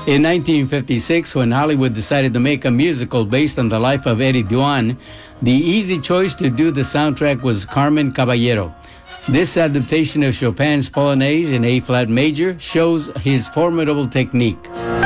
In 1956, when Hollywood decided to make a musical based on the life of Eddie Duan, the easy choice to do the soundtrack was Carmen Caballero. This adaptation of Chopin's Polonaise in A-flat major shows his formidable technique.